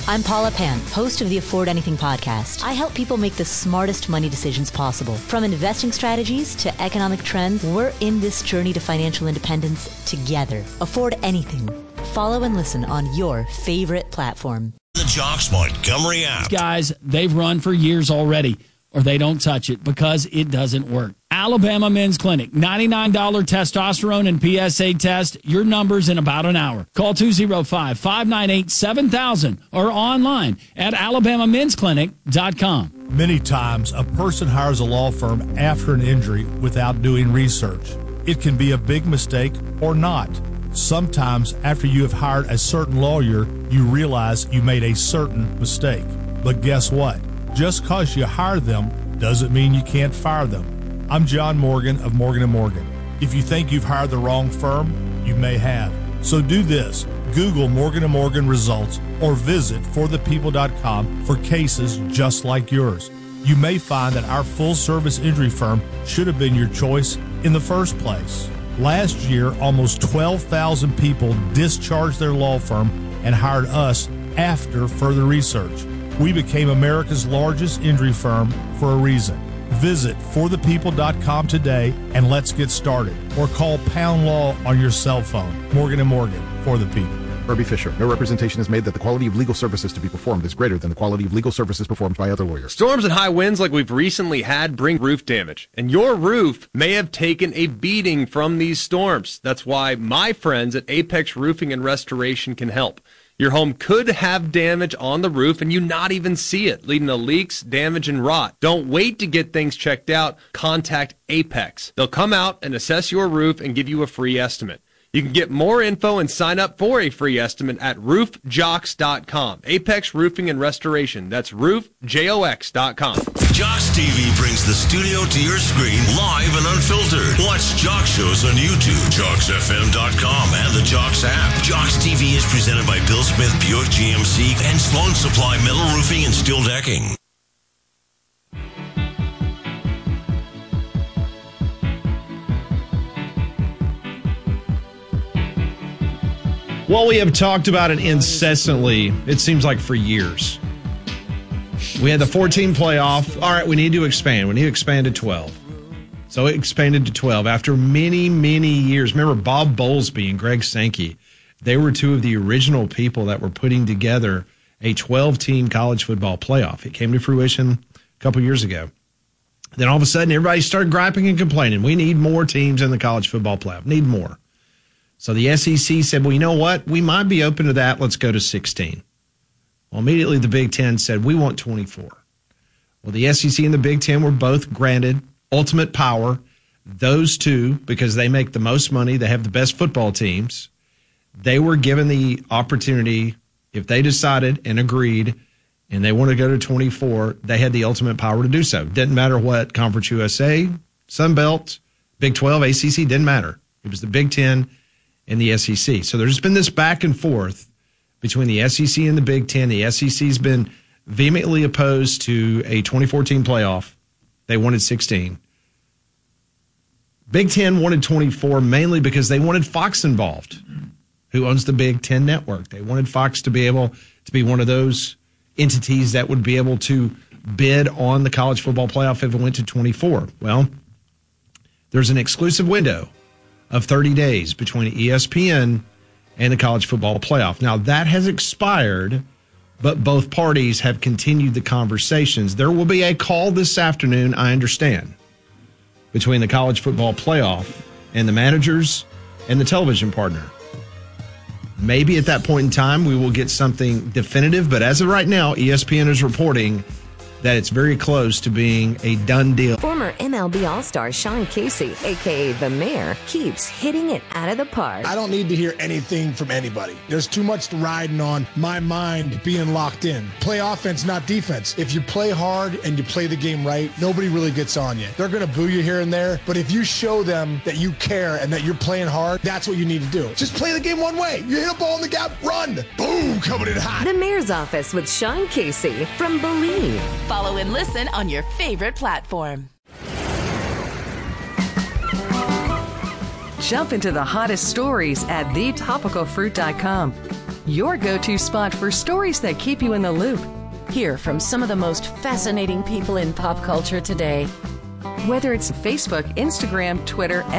I'm Paula Pant, host of the Afford Anything podcast. I help people make the smartest money decisions possible. From investing strategies to economic trends, we're in this journey to financial independence together. Afford Anything. Follow and listen on your favorite platform. The Jocks Montgomery app. Guys, they've run for years already, or they don't touch it because it doesn't work. Alabama Men's Clinic, $99 testosterone and PSA test. Your numbers in about an hour. Call 205-598-7000 or online at alabamamensclinic.com. Many times, a person hires a law firm after an injury without doing research. It can be a big mistake or not. Sometimes, after you have hired a certain lawyer, you realize you made a certain mistake. But guess what? Just because you hire them doesn't mean you can't fire them. I'm John Morgan of Morgan & Morgan. If you think you've hired the wrong firm, you may have. So do this. Google Morgan & Morgan results or visit forthepeople.com for cases just like yours. You may find that our full-service injury firm should have been your choice in the first place. Last year, almost 12,000 people discharged their law firm and hired us after further research. We became America's largest injury firm for a reason. Visit forthepeople.com today and let's get started. Or call Pound Law on your cell phone. Morgan & Morgan, for the people. Herbie Fisher. No representation is made that the quality of legal services to be performed is greater than the quality of legal services performed by other lawyers. Storms and high winds like we've recently had bring roof damage, and your roof may have taken a beating from these storms. That's why my friends at Apex Roofing and Restoration can help. Your home could have damage on the roof and you not even see it, leading to leaks, damage, and rot. Don't wait to get things checked out. Contact Apex. They'll come out and assess your roof and give you a free estimate. You can get more info and sign up for a free estimate at roofjocks.com. Apex Roofing and Restoration. That's roofjox.com. Jocks TV brings the studio to your screen live and unfiltered. Watch Jocks shows on YouTube, JocksFM.com, and the Jocks app. Jocks TV is presented by Bill Smith Buick GMC and Sloan Supply Metal Roofing and Steel Decking. Well, we have talked about it incessantly, it seems like for years. We had the 14 playoff. All right, we need to expand. We need to expand to 12. So it expanded to 12 after many, many years. Remember Bob Bowlesby and Greg Sankey. They were two of the original people that were putting together a 12-team college football playoff. It came to fruition a couple years ago. Then all of a sudden, everybody started griping and complaining. We need more teams in the college football playoff. Need more. So the SEC said, well, you know what? We might be open to that. Let's go to 16. Well, immediately the Big Ten said, we want 24. Well, the SEC and the Big Ten were both granted ultimate power. Those two, because they make the most money, they have the best football teams, they were given the opportunity, if they decided and agreed and they want to go to 24, they had the ultimate power to do so. Didn't matter what Conference USA, Sun Belt, Big 12, ACC, didn't matter. It was the Big Ten and the SEC. So there's been this back and forth between the SEC and the Big Ten. The SEC's been vehemently opposed to a 2014 playoff. They wanted 16. Big Ten wanted 24 mainly because they wanted Fox involved, who owns the Big Ten network. They wanted Fox to be able to be one of those entities that would be able to bid on the college football playoff if it went to 24. Well, there's an exclusive window of 30 days between ESPN and the college football playoff. Now, that has expired, but both parties have continued the conversations. There will be a call this afternoon, I understand, between the college football playoff and the managers and the television partner. Maybe at that point in time, we will get something definitive, but as of right now, ESPN is reporting that it's very close to being a done deal. Former MLB All-Star Sean Casey, a.k.a. The Mayor, keeps hitting it out of the park. I don't need to hear anything from anybody. There's too much riding on my mind being locked in. Play offense, not defense. If you play hard and you play the game right, nobody really gets on you. They're going to boo you here and there, but if you show them that you care and that you're playing hard, that's what you need to do. Just play the game one way. You hit a ball in the gap, run. Boom, coming in hot. The Mayor's Office with Sean Casey from Believe. Follow and listen on your favorite platform. Jump into the hottest stories at thetopicalfruit.com. your go-to spot for stories that keep you in the loop. Hear from some of the most fascinating people in pop culture today. Whether it's Facebook, Instagram, Twitter,